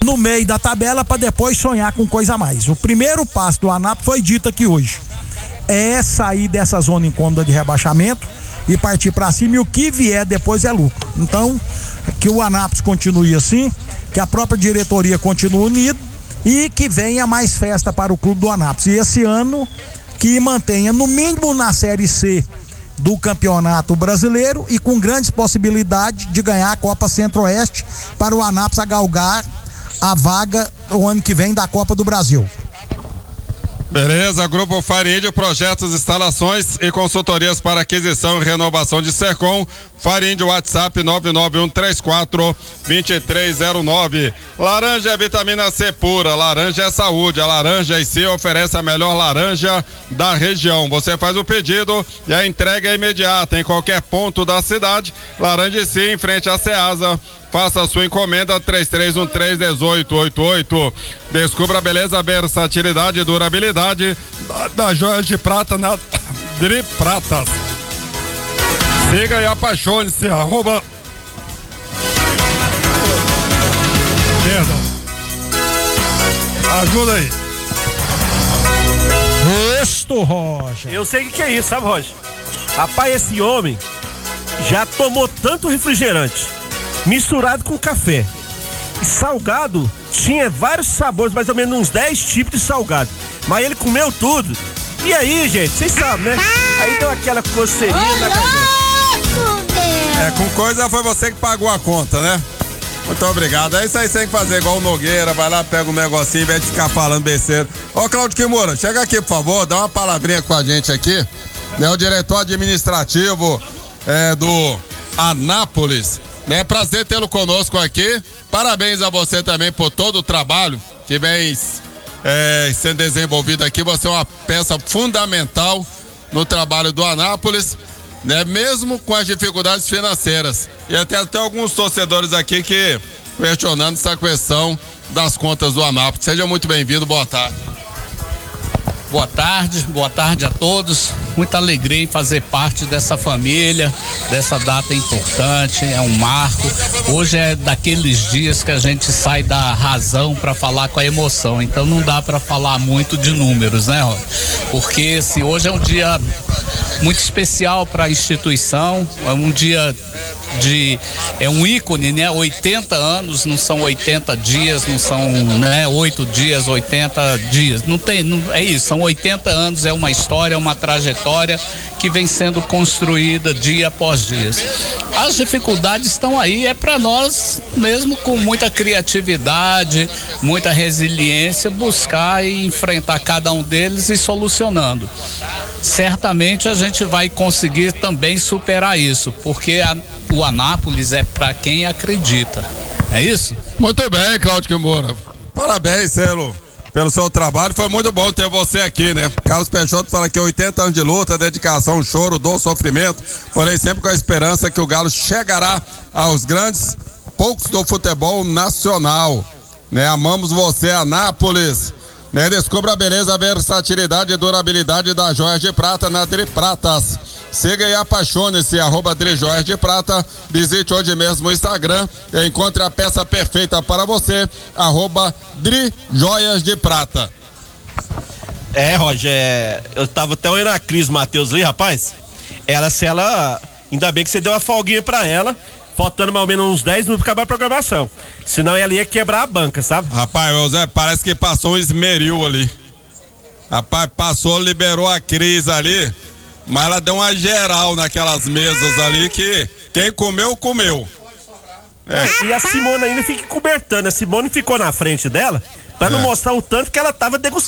no meio da tabela para depois sonhar com coisa a mais. O primeiro passo do Anápolis foi dito aqui hoje. É sair dessa zona incômoda de rebaixamento e partir para cima, e o que vier depois é lucro. Então, que o Anápolis continue assim, que a própria diretoria continue unida e que venha mais festa para o clube do Anápolis. E esse ano que mantenha no mínimo na Série C do Campeonato Brasileiro e com grandes possibilidades de ganhar a Copa Centro-Oeste para o Anápolis galgar a vaga o ano que vem da Copa do Brasil. Beleza, Grupo Farindio, projetos, instalações e consultorias para aquisição e renovação de Sercom. Farindio, WhatsApp 99134-2309. Laranja é vitamina C pura, laranja é saúde. A Laranja IC oferece a melhor laranja da região. Você faz o pedido e a entrega é imediata em qualquer ponto da cidade. Laranja IC em frente à Ceasa. Faça a sua encomenda 3313-1888. Descubra a beleza, versatilidade e durabilidade da Joias de Prata na Dri Pratas. Siga e apaixone-se, @. Perdão. Ajuda aí. Rosto, Roger. Eu sei o que é isso, sabe, Roger? Rapaz, esse homem já tomou tanto refrigerante misturado com café. E salgado tinha vários sabores, mais ou menos uns 10 tipos de salgado. Mas ele comeu tudo. E aí, gente, vocês sabem, né? Aí deu aquela coceirinha na garganta. Com coisa foi você que pagou a conta, né? Muito obrigado. É isso aí, você tem que fazer igual o Nogueira, vai lá, pega um negocinho, em vez de ficar falando besteira. Ô, Cláudio Kimura, chega aqui, por favor, dá uma palavrinha com a gente aqui. Né, o diretor administrativo do Anápolis. É prazer tê-lo conosco aqui. Parabéns a você também por todo o trabalho que vem sendo desenvolvido aqui. Você é uma peça fundamental no trabalho do Anápolis, né? Mesmo com as dificuldades financeiras. E até alguns torcedores aqui que questionando essa questão das contas do Anápolis. Seja muito bem-vindo, boa tarde. Boa tarde a todos. Muita alegria em fazer parte dessa família, dessa data importante, é um marco. Hoje é daqueles dias que a gente sai da razão para falar com a emoção, então não dá para falar muito de números, né, Rod? Porque hoje é um dia muito especial para a instituição, é um dia é um ícone, né? 80 anos, não são 80 dias, não são, né, 8 dias, 80 dias, é isso, são 80 anos, é uma história, uma trajetória que vem sendo construída dia após dia. As dificuldades estão aí, é para nós, mesmo com muita criatividade, muita resiliência, buscar e enfrentar cada um deles e solucionando. Certamente a gente vai conseguir também superar isso, porque o Anápolis é para quem acredita. É isso? Muito bem, Cláudio Kimura. Parabéns, pelo seu trabalho. Foi muito bom ter você aqui, né? Carlos Peixoto fala que 80 anos de luta, dedicação, choro, dor, sofrimento, porém sempre com a esperança que o Galo chegará aos grandes poucos do futebol nacional. Né? Amamos você, Anápolis. Né? Descubra a beleza, a versatilidade e durabilidade das Joias de Prata na Dri Pratas. Siga e apaixone-se, @Dri Joias de Prata. Visite hoje mesmo o Instagram e encontre a peça perfeita para você, @Dri Joias de Prata. Roger, eu tava até olhando a Cris Matheus ali, rapaz. Ainda bem que você deu uma folguinha pra ela, faltando mais ou menos uns 10 minutos pra acabar a programação. Senão ela ia quebrar a banca, sabe? Rapaz, José, parece que passou um esmeril ali. Rapaz, passou, liberou a Cris ali, mas ela deu uma geral naquelas mesas ali que quem comeu, comeu. E a Simone ainda fica cobertando. A Simone ficou na frente dela pra não mostrar o tanto que ela tava degustando.